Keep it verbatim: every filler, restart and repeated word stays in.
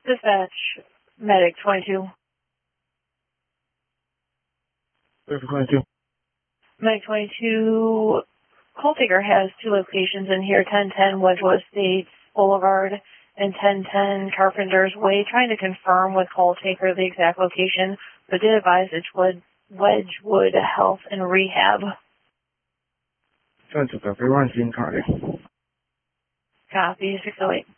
Dispatch, medic twenty-two. Where for twenty-two? Medic twenty-two, call taker has two locations in here, ten ten Wedgewood Estates Boulevard and ten ten Carpenter's Way. Trying to confirm with call taker the exact location, but did advise it's Wood, Wedgewood Health and Rehab. twenty-two, copy. We're on scene currently. Copy, six oh eight.